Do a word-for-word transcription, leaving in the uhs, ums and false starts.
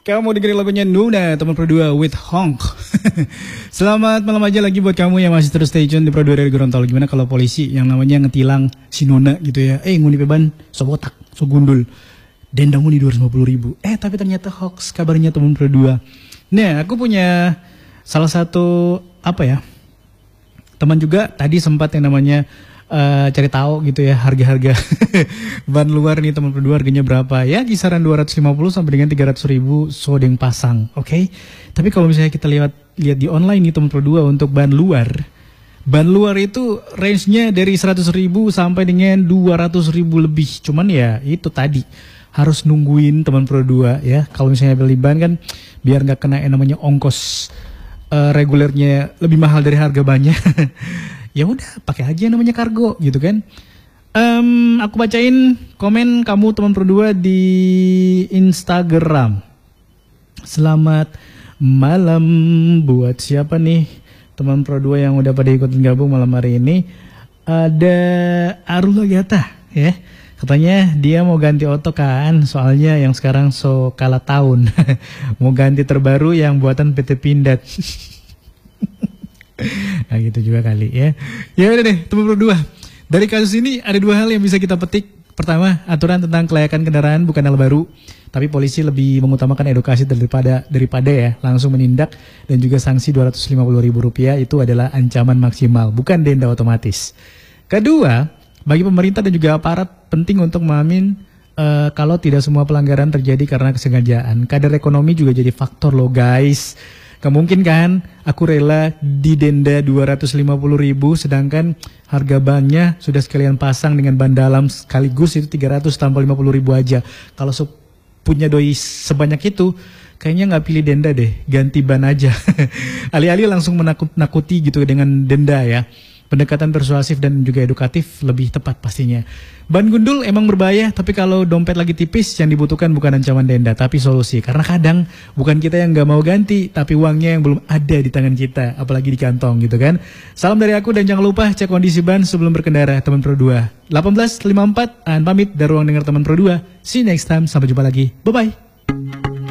Kamu dengerin lagunya Nuna, teman Pro dua with Honk. Selamat malam aja lagi buat kamu yang masih terus stay tune di Pro dua dari Gorontalo. Gimana kalau polisi yang namanya ngetilang si Nuna gitu ya. Eh nguni beban, so botak, so gundul. Denda nguni dua ratus lima puluh ribu. Eh tapi ternyata hoax kabarnya teman Pro dua. Nah aku punya salah satu apa ya, teman juga tadi sempat yang namanya Uh, cari tahu gitu ya harga-harga ban luar nih teman Pro dua harganya berapa ya, kisaran dua ratus lima puluh sampai dengan tiga ratus ribu sodeng pasang. Oke, okay? Tapi kalau misalnya kita lihat lihat di online nih teman Pro dua untuk ban luar, ban luar itu range-nya dari seratus ribu sampai dengan dua ratus ribu lebih. Cuman ya itu tadi harus nungguin teman Pro dua ya. Kalau misalnya beli ban kan biar nggak kena yang namanya ongkos uh, regulernya lebih mahal dari harga bannya. Ya udah pakai aja namanya kargo gitu kan. Um, aku bacain komen kamu teman Pro dua di Instagram. Selamat malam buat siapa nih teman Pro dua yang udah pada ikutin gabung malam hari ini. Ada Arula Gata ya. Katanya dia mau ganti oto kan, soalnya yang sekarang so kalah tahun. Mau ganti terbaru yang buatan P T Pindad. Nah gitu juga kali ya. Ya udah deh teman Pro dua. Dari kasus ini ada dua hal yang bisa kita petik. Pertama, aturan tentang kelayakan kendaraan bukan hal baru, tapi polisi lebih mengutamakan edukasi daripada daripada ya langsung menindak. Dan juga sanksi dua ratus lima puluh ribu rupiah itu adalah ancaman maksimal, bukan denda otomatis. Kedua, bagi pemerintah dan juga aparat penting untuk memahamin uh, kalau tidak semua pelanggaran terjadi karena kesengajaan. Kadar ekonomi juga jadi faktor loh guys. Gak mungkin kan aku rela didenda dua ratus lima puluh ribu sedangkan harga bannya sudah sekalian pasang dengan ban dalam sekaligus itu tiga ratus tambah lima puluh ribu aja. Kalau punya doi sebanyak itu kayaknya gak pilih denda deh, ganti ban aja. Alih-alih langsung menakut-nakuti gitu dengan denda ya. Pendekatan persuasif dan juga edukatif lebih tepat pastinya. Ban gundul emang berbahaya, tapi kalau dompet lagi tipis yang dibutuhkan bukan ancaman denda, tapi solusi. Karena kadang bukan kita yang gak mau ganti, tapi uangnya yang belum ada di tangan kita, apalagi di kantong gitu kan. Salam dari aku dan jangan lupa cek kondisi ban sebelum berkendara teman Pro dua. delapan belas lima puluh empat, Aan pamit dari ruang dengar teman Pro dua. See you next time, sampai jumpa lagi. Bye-bye.